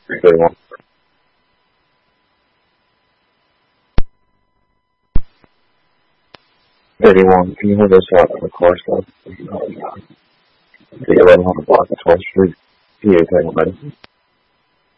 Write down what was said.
31. 31, can you hold this out on the car stop? The 1100 block of 12th Street, PA Tango Medicine.